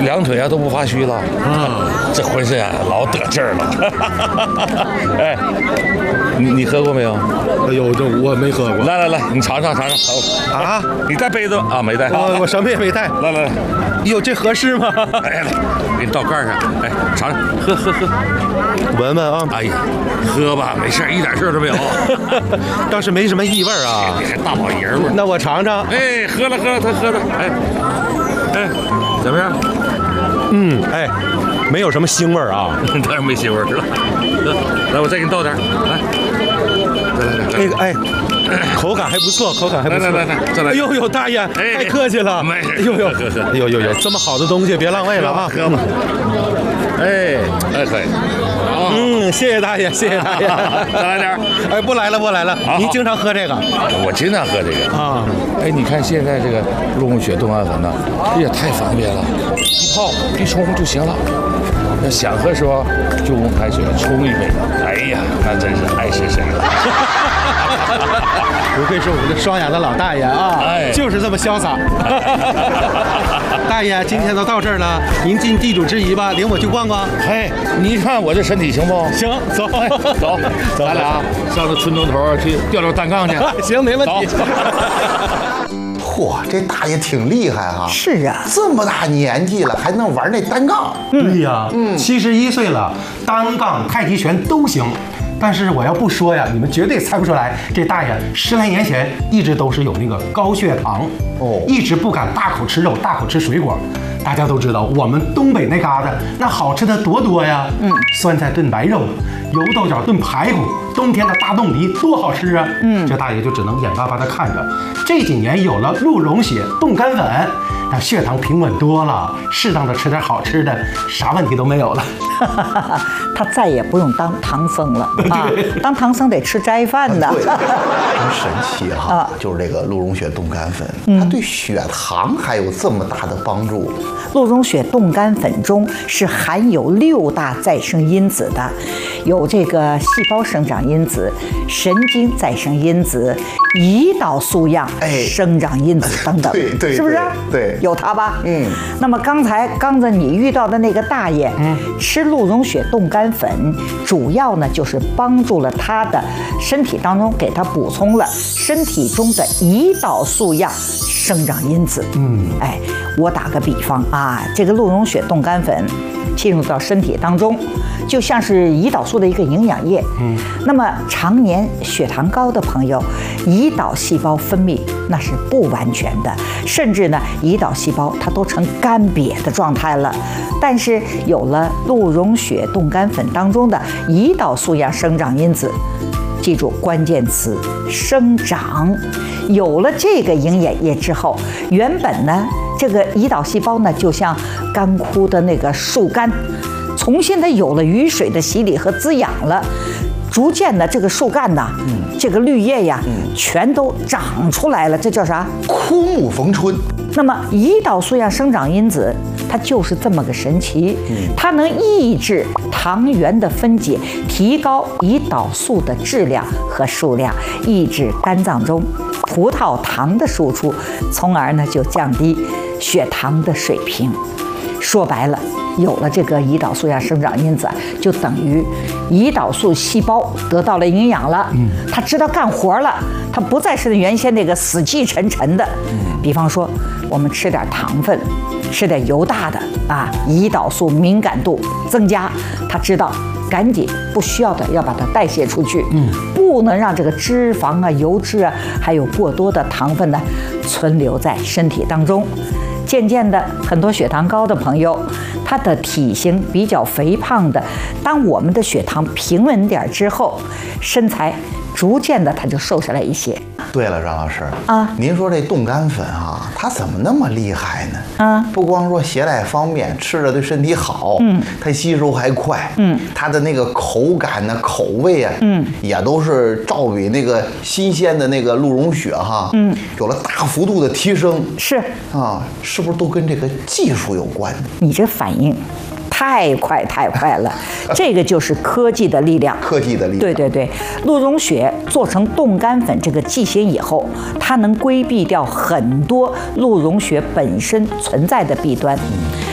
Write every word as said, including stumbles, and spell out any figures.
两腿啊都不发虚了，啊，这浑身啊老得劲儿了。哎，你你喝过没有？ 哎呦，这我没喝过。 来来来，你尝尝尝尝。 啊， 你带杯子吗？啊，没带。 我我什么也没带。 来来来， 哟，这合适吗？ 哎，给你倒盖上。哎，尝尝，喝喝喝， 闻闻啊。 哎呀，喝吧，没事，一点事都没有。 倒是没什么异味啊。 你还大老爷们儿。 那我尝尝。 哎，喝了喝了，他喝了。哎哎，怎么样？ 嗯，哎，没有什么腥味儿啊。 当然没腥味儿了。来，我再给你倒点。来，来来来， 那个哎。口感还不错，口感还不错。 来来来，再来！ 哎呦呦，大爷，太客气了。 没事， 哎呦呦， 喝喝。 哎呦呦呦，这么好的东西别浪费了啊！ 喝吧。哎哎可以。 嗯，谢谢大爷，谢谢大爷。 再来点。 哎，不来了，不来了。您经常喝这个？ 我经常喝这个啊。 哎，你看现在这个鹿茸血冻干粉呢，这也太方便了，一泡一冲就行了。那想喝时候就用开水冲一杯，哎呀，那真是爱谁谁了。 不愧是我们的双雅的老大爷啊，哎，就是这么潇洒。大爷，今天都到这儿了，您尽地主之谊吧，领我去逛逛。 嘿，你看我这身体行不？ 行，走走走，咱俩上这村东头去吊吊单杠去。 行，没问题。 嚯，这大爷挺厉害哈！ 是啊， 这么大年纪了还能玩那单杠？ 对呀，嗯，七十一岁了，单杠、太极拳都行。但是我要不说呀，你们绝对猜不出来，这大爷十来年前一直都是有那个高血糖哦，一直不敢大口吃肉，大口吃水果。大家都知道，我们东北那旮瘩那好吃的多多呀，嗯，酸菜炖白肉，油豆角炖排骨，冬天的大冻梨多好吃啊，嗯，这大爷就只能眼巴巴地看着。这几年有了鹿茸血冻干粉，那血糖平稳多了，适当的吃点好吃的，啥问题都没有了。 他再也不用当唐僧了啊！当唐僧得吃斋饭的。 对，很神奇哈、啊，就是这个鹿茸血冻干粉，嗯、它对血糖还有这么大的帮助。 鹿茸血冻干粉中是含有六大再生因子的，有这个细胞生长因子、神经再生因子、胰岛素样生长因子等等， 对对， 是不是？ 对， 有它吧？ 嗯。 那么刚才刚才你遇到的那个大爷，嗯，吃鹿茸血冻干粉，主要呢就是帮助了他的身体当中给他补充了身体中的胰岛素样生长因子。嗯，哎，我打个比方啊，这个鹿茸血冻干粉进入到身体当中，就像是胰岛素的一个营养液。嗯，那么常年血糖高的朋友，胰岛细胞分泌那是不完全的，甚至呢，胰岛细胞它都成干瘪的状态了。但是有了鹿茸血冻干粉当中的胰岛素样生长因子，记住关键词生长。有了这个营养液之后，原本呢，这个胰岛细胞呢，就像干枯的那个树干，重新的有了雨水的洗礼和滋养了。逐渐的，这个树干呐，嗯，这个绿叶呀，嗯，全都长出来了，这叫啥？ 枯木逢春。 那么，胰岛素样生长因子，它就是这么个神奇，嗯，它能抑制糖原的分解，提高胰岛素的质量和数量，抑制肝脏中葡萄糖的输出，从而呢就降低血糖的水平。说白了，有了这个胰岛素样生长因子，就等于胰岛素细胞得到了营养了，嗯，它知道干活了，它不再是原先那个死气沉沉的。嗯，比方说我们吃点糖分，吃点油大的啊，胰岛素敏感度增加，它知道赶紧不需要的要把它代谢出去，嗯，不能让这个脂肪啊、油脂啊，还有过多的糖分呢存留在身体当中。渐渐的，很多血糖高的朋友，他的体型比较肥胖的，当我们的血糖平稳点之后，身材逐渐的他就瘦下来一些。 对了，张老师啊， 您说这冻干粉啊，它怎么那么厉害呢？ 啊， 不光说携带方便，吃着对身体好， 嗯， 它吸收还快， 嗯， 它的那个口感呢、口味啊， 嗯， 也都是照比那个新鲜的那个鹿茸血哈，嗯，有了大幅度的提升。 是啊，是不是都跟这个技术有关？ 你这反应太快太快了，这个就是科技的力量。 科技的力量。 对对对，鹿茸血做成冻干粉这个剂型以后，它能规避掉很多鹿茸血本身存在的弊端。嗯